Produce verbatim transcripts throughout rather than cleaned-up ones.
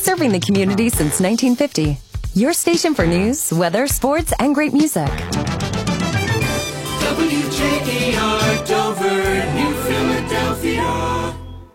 serving the community since nineteen fifty. Your station for news, weather, sports, and great music. W J A R Dover, New Philadelphia.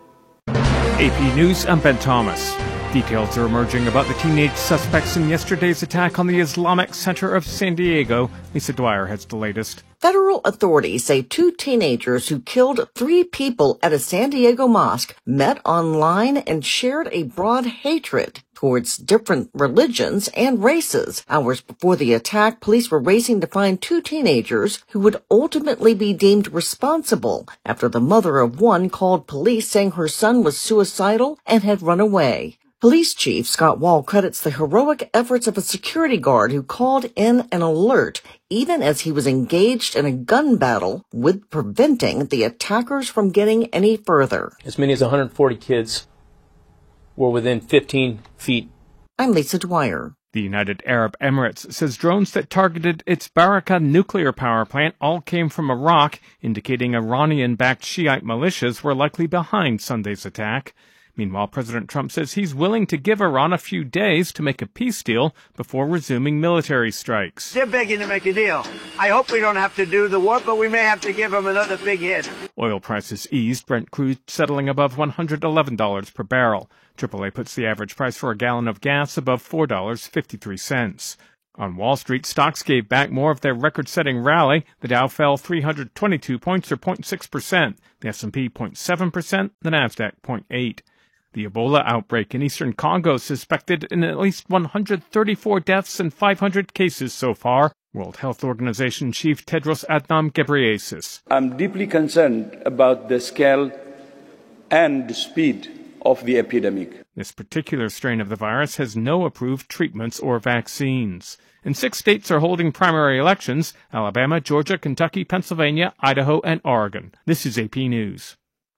A P News, I'm Ben Thomas. Details are emerging about the teenage suspects in yesterday's attack on the Islamic Center of San Diego. Lisa Dwyer has the latest. Federal authorities say two teenagers who killed three people at a San Diego mosque met online and shared a broad hatred towards different religions and races. Hours before the attack, police were racing to find two teenagers who would ultimately be deemed responsible after the mother of one called police saying her son was suicidal and had run away. Police Chief Scott Wall credits the heroic efforts of a security guard who called in an alert even as he was engaged in a gun battle with preventing the attackers from getting any further. As many as one hundred forty kids were within fifteen feet. I'm Lisa Dwyer. The United Arab Emirates says drones that targeted its Barakah nuclear power plant all came from Iraq, indicating Iranian-backed Shiite militias were likely behind Sunday's attack. Meanwhile, President Trump says he's willing to give Iran a few days to make a peace deal before resuming military strikes. They're begging to make a deal. I hope we don't have to do the war, but we may have to give them another big hit. Oil prices eased, Brent crude settling above one hundred eleven dollars per barrel. triple A puts the average price for a gallon of gas above four dollars and fifty-three cents. On Wall Street, stocks gave back more of their record-setting rally. The Dow fell three hundred twenty-two points, or zero point six percent. The S and P zero point seven percent. The Nasdaq zero point eight percent. The Ebola outbreak in eastern Congo suspected in at least one hundred thirty-four deaths and five hundred cases so far. World Health Organization Chief Tedros Adhanom Ghebreyesus. I'm deeply concerned about the scale and the speed of the epidemic. This particular strain of the virus has no approved treatments or vaccines. And six states are holding primary elections: Alabama, Georgia, Kentucky, Pennsylvania, Idaho, and Oregon. This is A P News.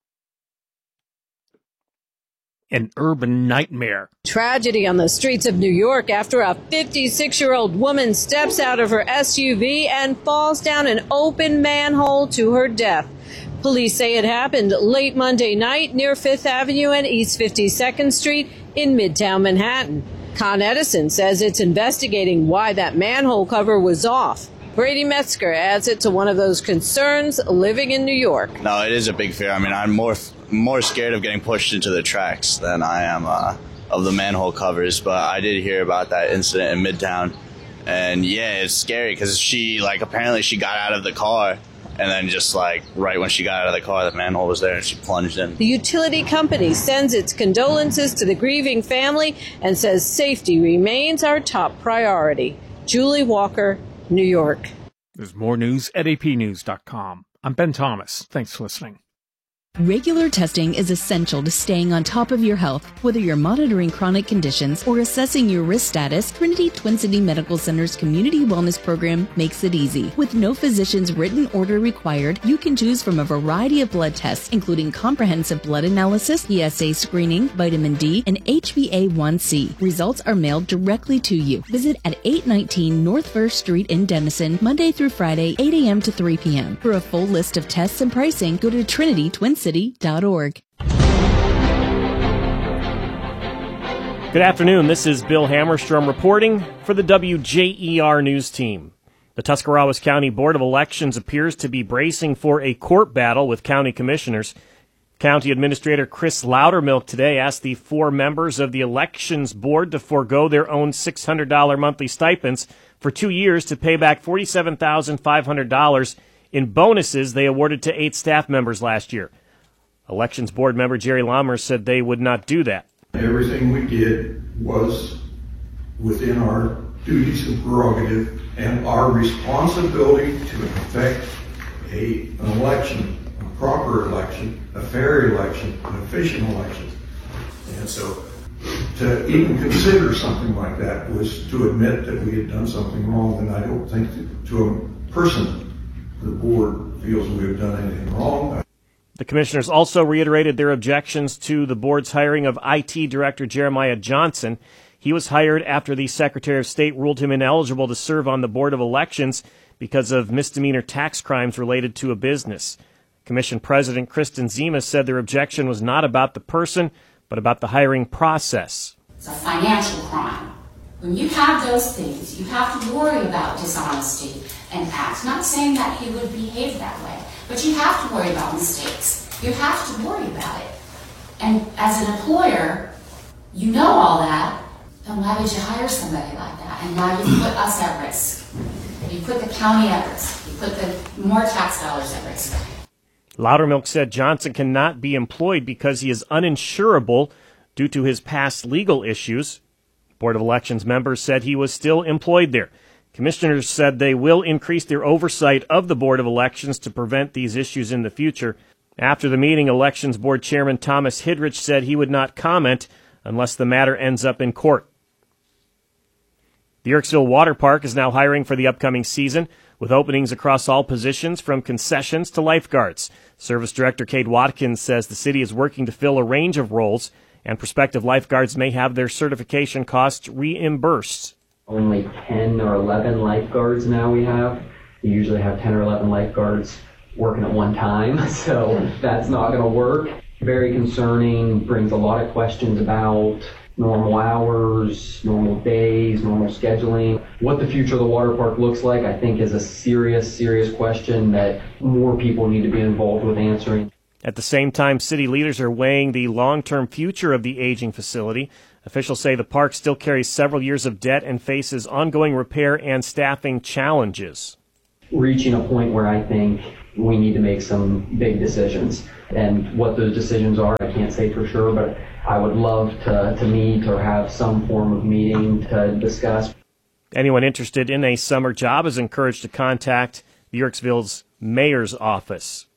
An urban nightmare. Tragedy on the streets of New York after a fifty-six-year-old woman steps out of her S U V and falls down an open manhole to her death. Police say it happened late Monday night near Fifth Avenue and East fifty-second Street in Midtown Manhattan. Con Edison says it's investigating why that manhole cover was off. Brady Metzger adds it to one of those concerns living in New York. No, it is a big fear. I mean, I'm more more scared of getting pushed into the tracks than I am uh, of the manhole covers. But I did hear about that incident in Midtown. And yeah, it's scary because she, like, apparently she got out of the car and then just, like, right when she got out of the car, the manhole was there and she plunged in. The utility company sends its condolences to the grieving family and says safety remains our top priority. Julie Walker, New York. There's more news at A P news dot com. I'm Ben Thomas. Thanks for listening. Regular testing is essential to staying on top of your health. Whether you're monitoring chronic conditions or assessing your risk status, Trinity Twin City Medical Center's Community Wellness Program makes it easy. With no physician's written order required, you can choose from a variety of blood tests, including comprehensive blood analysis, P S A screening, vitamin D, and H b A one c. Results are mailed directly to you. Visit at eight nineteen North First Street in Denison, Monday through Friday, eight a.m. to three p.m. For a full list of tests and pricing, go to Trinity Twin City. City dot org. Good afternoon. This is Bill Hammerstrom reporting for the W J E R News Team. The Tuscarawas County Board of Elections appears to be bracing for a court battle with county commissioners. County Administrator Chris Loudermilk today asked the four members of the Elections Board to forego their own six hundred dollars monthly stipends for two years to pay back forty-seven thousand five hundred dollars in bonuses they awarded to eight staff members last year. Elections Board member Jerry Lammers said they would not do that. Everything we did was within our duties and prerogative and our responsibility to effect a, an election, a proper election, a fair election, an efficient election. And so to even consider something like that was to admit that we had done something wrong, and I don't think that to a person the board feels we have done anything wrong. The commissioners also reiterated their objections to the board's hiring of I T Director Jeremiah Johnson. He was hired after the Secretary of State ruled him ineligible to serve on the Board of Elections because of misdemeanor tax crimes related to a business. Commission President Kristen Zima said their objection was not about the person, but about the hiring process. It's a financial crime. When you have those things, you have to worry about dishonesty and acts. Not saying that he would behave that way, but you have to worry about mistakes. You have to worry about it. And as an employer, you know all that, then why would you hire somebody like that? And now you put us at risk. You put the county at risk. You put the more tax dollars at risk. Loudermilk said Johnson cannot be employed because he is uninsurable due to his past legal issues. Board of Elections members said he was still employed there. Commissioners said they will increase their oversight of the Board of Elections to prevent these issues in the future. After the meeting, Elections Board Chairman Thomas Hidrich said he would not comment unless the matter ends up in court. The Yerkesville Water Park is now hiring for the upcoming season, with openings across all positions from concessions to lifeguards. Service Director Kate Watkins says the city is working to fill a range of roles, and prospective lifeguards may have their certification costs reimbursed. Only ten or eleven lifeguards now we have. We usually have ten or eleven lifeguards working at one time, so that's not going to work. Very concerning, brings a lot of questions about normal hours, normal days, normal scheduling. What the future of the water park looks like, I think, is a serious, serious question that more people need to be involved with answering. At the same time, city leaders are weighing the long-term future of the aging facility. Officials say the park still carries several years of debt and faces ongoing repair and staffing challenges. Reaching a point where I think we need to make some big decisions. And what those decisions are, I can't say for sure, but I would love to, to meet or have some form of meeting to discuss. Anyone interested in a summer job is encouraged to contact the Yerkesville's mayor's office.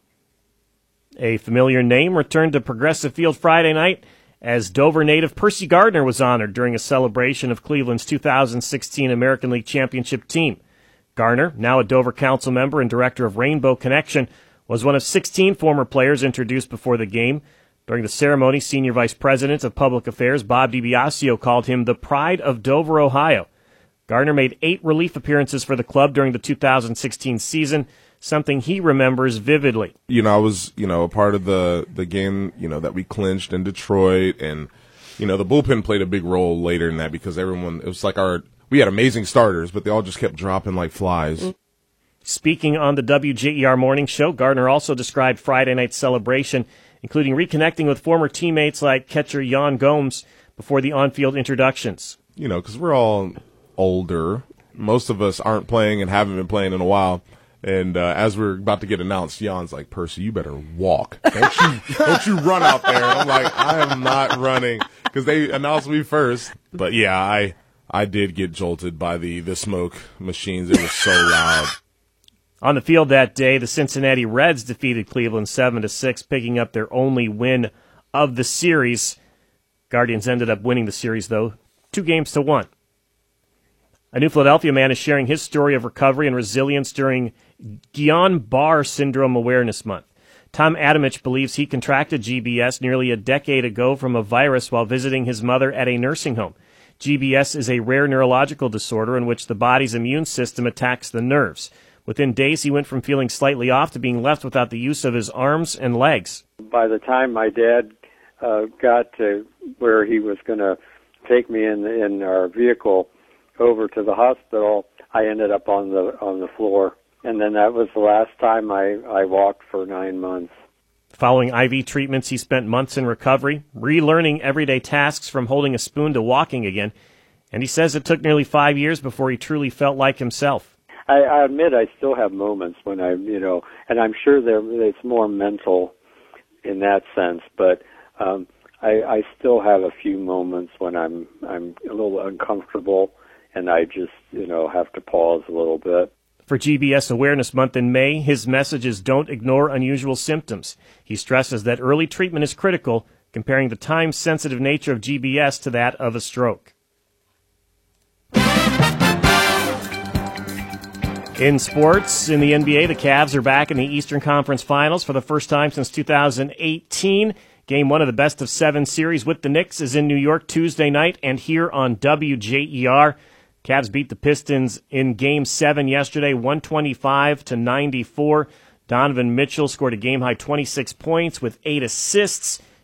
A familiar name returned to Progressive Field Friday night as Dover native Percy Gardner was honored during a celebration of Cleveland's two thousand sixteen American League Championship team. Garner, now a Dover Council member and director of Rainbow Connection, was one of sixteen former players introduced before the game. During the ceremony, Senior Vice President of Public Affairs Bob DiBiasio called him the pride of Dover, Ohio. Gardner made eight relief appearances for the club during the two thousand sixteen season, something he remembers vividly. You know, I was, you know, a part of the, the game, you know, that we clinched in Detroit, and, you know, the bullpen played a big role later in that because everyone, it was like our, we had amazing starters, but they all just kept dropping like flies. Speaking on the W J E R Morning Show, Gardner also described Friday night's celebration, including reconnecting with former teammates like catcher Jan Gomes before the on-field introductions. You know, because we're all older. Most of us aren't playing and haven't been playing in a while. And uh, as we're about to get announced, Jan's like, Percy, you better walk. Don't you, don't you run out there. And I'm like, I am not running because they announced me first. But, yeah, I I did get jolted by the, the smoke machines. It was so loud. On the field that day, the Cincinnati Reds defeated Cleveland seven to six, picking up their only win of the series. Guardians ended up winning the series, though, two games to one. A New Philadelphia man is sharing his story of recovery and resilience during Guillain-Barré Syndrome Awareness Month. Tom Adamich believes he contracted G B S nearly a decade ago from a virus while visiting his mother at a nursing home. G B S is a rare neurological disorder in which the body's immune system attacks the nerves. Within days, he went from feeling slightly off to being left without the use of his arms and legs. By the time my dad uh, got to where he was going to take me in in our vehicle over to the hospital, I ended up on the on the floor, and then that was the last time I, I walked for nine months. Following I V treatments, he spent months in recovery, relearning everyday tasks from holding a spoon to walking again, and he says it took nearly five years before he truly felt like himself. I, I admit I still have moments when I, you know, and I'm sure there it's more mental in that sense, but um, I, I still have a few moments when I'm I'm a little uncomfortable, and I just, you know, have to pause a little bit. For G B S Awareness Month in May, his message is don't ignore unusual symptoms. He stresses that early treatment is critical, comparing the time-sensitive nature of G B S to that of a stroke. In sports, in the N B A, the Cavs are back in the Eastern Conference Finals for the first time since two thousand eighteen. Game one of the best of seven series with the Knicks is in New York Tuesday night and here on W J E R. Cavs beat the Pistons in Game seven yesterday, one twenty-five to ninety-four. Donovan Mitchell scored a game-high twenty-six points with eight assists.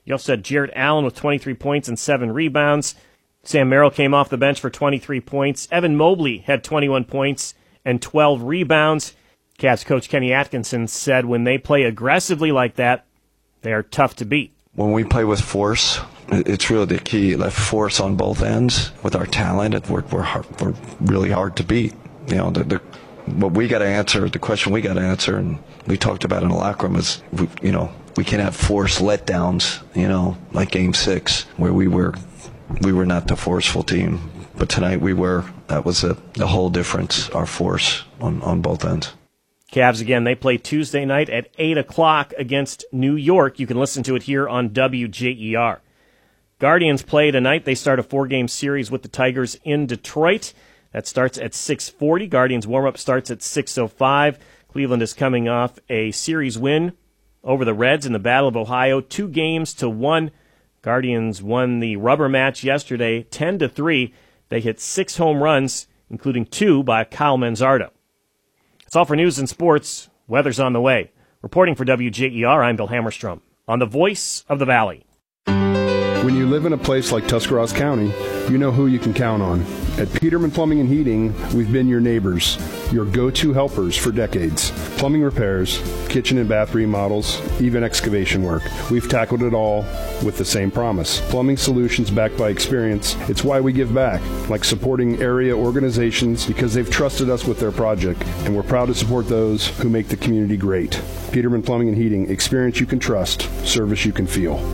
You also had Jarrett Allen with twenty-three points and seven rebounds. Sam Merrill came off the bench for twenty-three points. Evan Mobley had twenty-one points and twelve rebounds. Cavs coach Kenny Atkinson said when they play aggressively like that, they are tough to beat. When we play with force, it's really the key. Like force on both ends. With our talent, we're we're, hard, we're really hard to beat. You know, the, the what we got to answer, the question we got to answer, and we talked about in the locker room is, we, you know, we can have force letdowns. You know, like Game Six, where we were we were not the forceful team, but tonight we were. That was a, a whole difference. Our force on on both ends. Cavs, again, they play Tuesday night at eight o'clock against New York. You can listen to it here on W J E R. Guardians play tonight. They start a four-game series with the Tigers in Detroit. That starts at six forty. Guardians warm-up starts at six oh five. Cleveland is coming off a series win over the Reds in the Battle of Ohio, two games to one. Guardians won the rubber match yesterday, ten to three. They hit six home runs, including two by Kyle Manzardo. That's all for news and sports. Weather's on the way. Reporting for W J E R, I'm Bill Hammerstrom on the Voice of the Valley. When you live in a place like Tuscarawas County, you know who you can count on. At Peterman Plumbing and Heating, we've been your neighbors, your go-to helpers for decades. Plumbing repairs, kitchen and bath remodels, even excavation work. We've tackled it all with the same promise. Plumbing solutions backed by experience. It's why we give back, like supporting area organizations because they've trusted us with their project, and we're proud to support those who make the community great. Peterman Plumbing and Heating, experience you can trust, service you can feel.